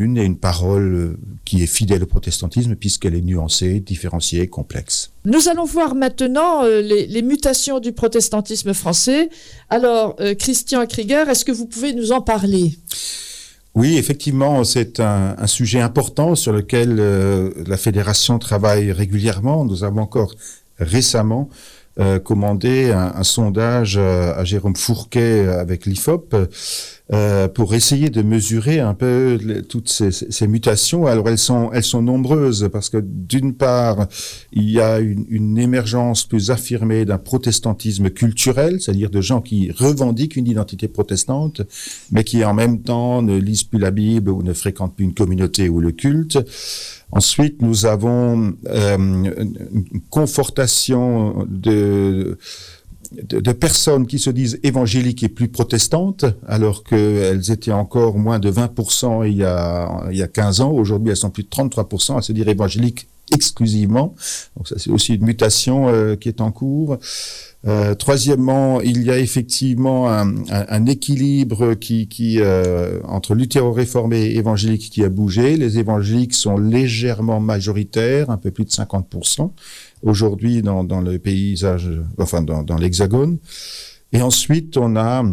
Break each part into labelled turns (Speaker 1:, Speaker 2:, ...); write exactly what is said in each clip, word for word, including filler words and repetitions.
Speaker 1: une et une parole qui est fidèle au protestantisme puisqu'elle est nuancée, différenciée, complexe.
Speaker 2: Nous allons voir maintenant euh, les, les mutations du protestantisme français. Alors, euh, Christian Krieger, est-ce que vous pouvez nous en parler ?
Speaker 1: Oui, effectivement, c'est un, un sujet important sur lequel euh, la Fédération travaille régulièrement. Nous avons encore récemment euh, commandé un, un sondage à, à Jérôme Fourquet avec l'I F O P euh, pour essayer de mesurer un peu les, toutes ces, ces mutations. Alors elles sont, elles sont nombreuses parce que d'une part, il y a une, une émergence plus affirmée d'un protestantisme culturel, c'est-à-dire de gens qui revendiquent une identité protestante, mais qui en même temps ne lisent plus la Bible ou ne fréquentent plus une communauté ou le culte. Ensuite, nous avons euh, une confortation de, de, de personnes qui se disent évangéliques et plus protestantes, alors qu'elles étaient encore moins de vingt pour cent il y a, il y a quinze ans. Aujourd'hui, elles sont plus de trente-trois pour cent à se dire évangéliques exclusivement. Donc ça, c'est aussi une mutation euh, qui est en cours. Euh, troisièmement, il y a effectivement un, un, un équilibre qui, qui euh, entre luthéro-réformé et évangélique qui a bougé. Les évangéliques sont légèrement majoritaires, un peu plus de cinquante pour cent aujourd'hui dans, dans le paysage, enfin dans, dans l'Hexagone. Et ensuite, on a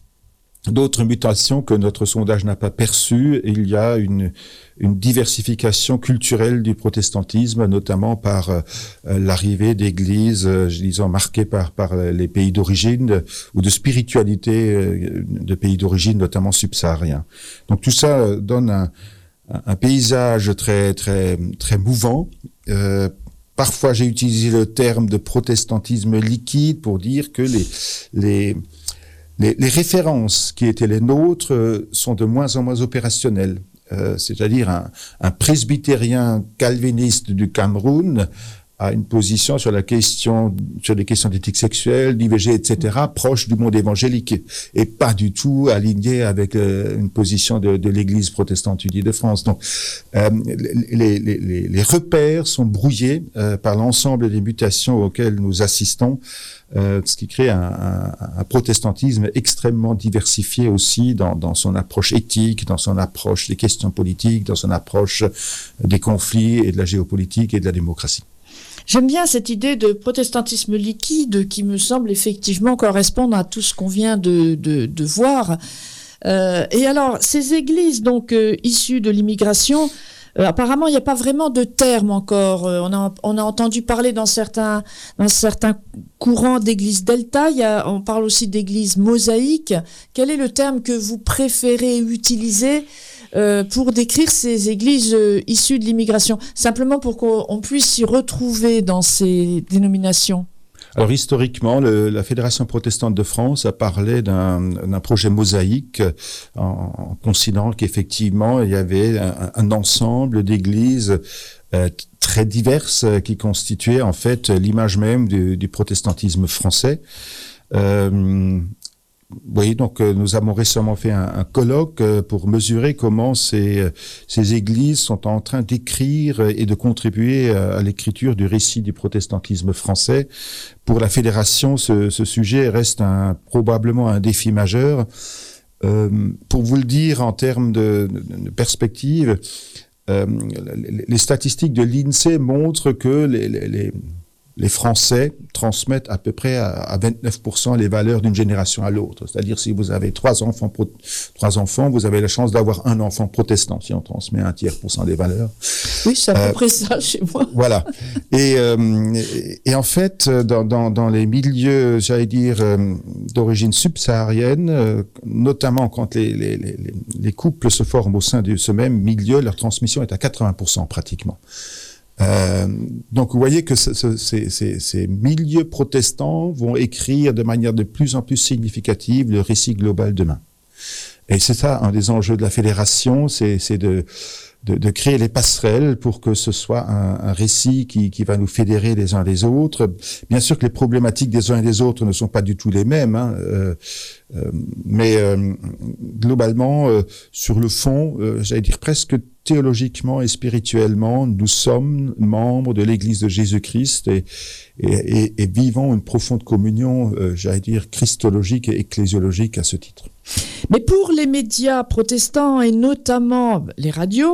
Speaker 1: d'autres mutations que notre sondage n'a pas perçues. Il y a une, une diversification culturelle du protestantisme, notamment par euh, l'arrivée d'églises, euh, disons, marquées par, par les pays d'origine ou de spiritualité euh, de pays d'origine, notamment subsahariens. Donc tout ça euh, donne un, un paysage très, très, très mouvant. Euh, parfois, j'ai utilisé le terme de protestantisme liquide pour dire que les, les Les, les références qui étaient les nôtres euh, sont de moins en moins opérationnelles. Euh, c'est-à-dire un, un presbytérien calviniste du Cameroun a une position sur la question, sur les questions d'éthique sexuelle, d'I V G, et cetera, proche du monde évangélique et pas du tout aligné avec euh, une position de, de l'Église protestante unie de France. Donc, euh, les, les, les, les repères sont brouillés euh, par l'ensemble des mutations auxquelles nous assistons. Euh, ce qui crée un, un, un protestantisme extrêmement diversifié aussi dans, dans son approche éthique, dans son approche des questions politiques, dans son approche des conflits et de la géopolitique et de la démocratie.
Speaker 2: J'aime bien cette idée de protestantisme liquide qui me semble effectivement correspondre à tout ce qu'on vient de, de, de voir. Euh, et alors, ces églises donc euh, issues de l'immigration, Euh, apparemment, il n'y a pas vraiment de terme encore. Euh, on a, on a entendu parler dans certains, dans certains courants d'églises delta. Il y a, on parle aussi d'églises mosaïques. Quel est le terme que vous préférez utiliser euh, pour décrire ces églises euh, issues de l'immigration? Simplement pour qu'on puisse s'y retrouver dans ces dénominations.
Speaker 1: Alors historiquement, le, la Fédération protestante de France a parlé d'un, d'un projet mosaïque en, en considérant qu'effectivement il y avait un, un ensemble d'églises euh, très diverses qui constituaient en fait l'image même du, du protestantisme français. Euh, Oui, donc euh, nous avons récemment fait un, un colloque euh, pour mesurer comment ces, euh, ces églises sont en train d'écrire et de contribuer à, à l'écriture du récit du protestantisme français. Pour la Fédération, ce, ce sujet reste un, probablement un défi majeur. Euh, pour vous le dire en termes de, de, de perspective, euh, les, les statistiques de l'INSEE montrent que les, les, les Les Français transmettent à peu près à vingt-neuf pour cent les valeurs d'une génération à l'autre. C'est-à-dire, si vous avez trois enfants, pro- trois enfants, vous avez la chance d'avoir un enfant protestant, si on transmet un tiers pour cent des valeurs.
Speaker 2: Oui, c'est à peu
Speaker 1: euh,
Speaker 2: près ça chez moi.
Speaker 1: Voilà. Et, euh, et, et en fait, dans, dans, dans les milieux, j'allais dire, euh, d'origine subsaharienne, euh, notamment quand les, les, les, les couples se forment au sein de ce même milieu, leur transmission est à quatre-vingts pour cent pratiquement. Euh, donc vous voyez que ce, ce, ces, ces, ces milieux protestants vont écrire de manière de plus en plus significative le récit global demain. Et c'est ça un des enjeux de la fédération, c'est, c'est de de, de créer les passerelles pour que ce soit un, un récit qui, qui va nous fédérer les uns les autres. Bien sûr que les problématiques des uns et des autres ne sont pas du tout les mêmes, hein, euh, euh, mais euh, globalement, euh, sur le fond, euh, j'allais dire presque théologiquement et spirituellement, nous sommes membres de l'Église de Jésus-Christ et, et, et, et vivons une profonde communion, euh, j'allais dire, christologique et ecclésiologique à ce titre.
Speaker 2: Mais pour les médias protestants et notamment les radios,